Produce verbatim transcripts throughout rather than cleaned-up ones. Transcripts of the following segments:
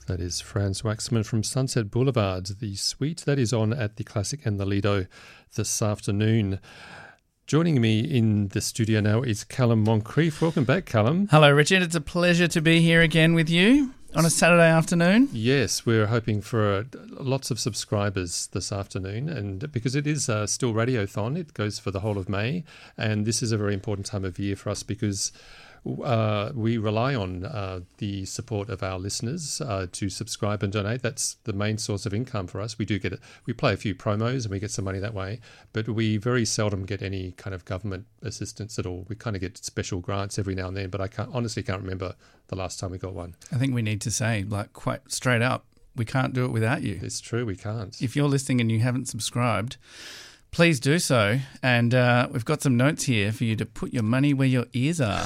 That is Franz Waxman from Sunset Boulevard, the suite that is on at the Classic and the Lido this afternoon. Joining me in the studio now is Callum Moncrief. Welcome back, Callum. Hello, Richard. It's a pleasure to be here again with you on a Saturday afternoon. Yes, we're hoping for uh, lots of subscribers this afternoon, and because it is uh, still Radiothon, it goes for the whole of May, and this is a very important time of year for us because Uh, we rely on uh, the support of our listeners uh, to subscribe and donate. That's the main source of income for us. We do get it. We play a few promos and we get some money that way, but we very seldom get any kind of government assistance at all. We kind of get special grants every now and then, but I can't, honestly can't remember the last time we got one. I think we need to say, like, quite straight up, we can't do it without you. It's true, we can't. If you're listening and you haven't subscribed, please do so. And uh, we've got some notes here for you to put your money where your ears are.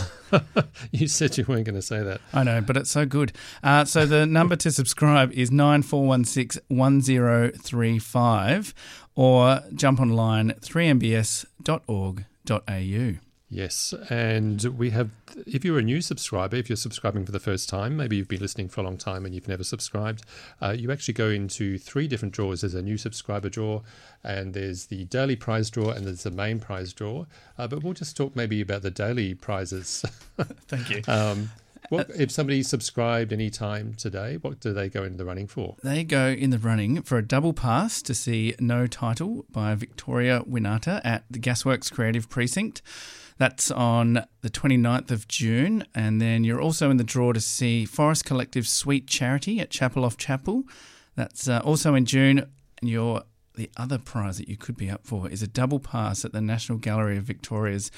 You said you weren't going to say that. I know, but it's so good. Uh, so the number to subscribe is nine four one six one zero three five or jump online three m b s dot org dot a u. Yes, and we have, if you're a new subscriber, if you're subscribing for the first time, maybe you've been listening for a long time and you've never subscribed, uh, you actually go into three different drawers. There's a new subscriber drawer, and there's the daily prize drawer, and there's the main prize drawer. Uh, but we'll just talk maybe about the daily prizes. Thank you. um, what, if somebody subscribed any time today, what do they go into the running for? They go in the running for a double pass to see No Title by Victoria Winata at the Gasworks Creative Precinct. That's on the twenty-ninth of June. And then you're also in the draw to see Forest Collective's Sweet Charity at Chapel off Chapel. That's uh, also in June. And you're, the other prize that you could be up for is a double pass at the National Gallery of Victoria's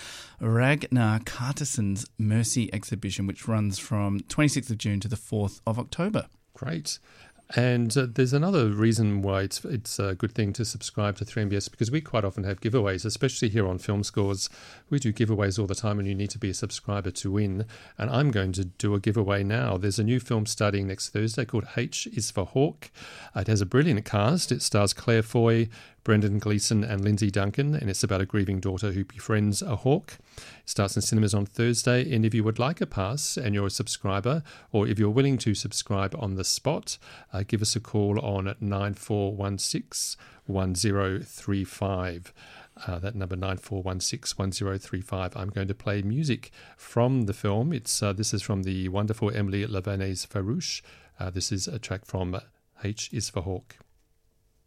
Ragnar Carterson's Mercy exhibition, which runs from twenty-sixth of June to the fourth of October. Great. And uh, there's another reason why it's it's a good thing to subscribe to three M B S, because we quite often have giveaways, especially here on Film Scores. We do giveaways all the time, and you need to be a subscriber to win. And I'm going to do a giveaway now. There's a new film starting next Thursday called H is for Hawk. It has a brilliant cast. It stars Claire Foy, Brendan Gleeson and Lindsay Duncan, and it's about a grieving daughter who befriends a hawk. It starts in cinemas on Thursday, and if you would like a pass and you're a subscriber, or if you're willing to subscribe on the spot, uh, give us a call on nine four one six one zero three five. Uh, that number nine four one six one zero three five. I'm going to play music from the film. It's uh, This is from the wonderful Emily Lavanaise Farouche. Uh, this is a track from H is for Hawk.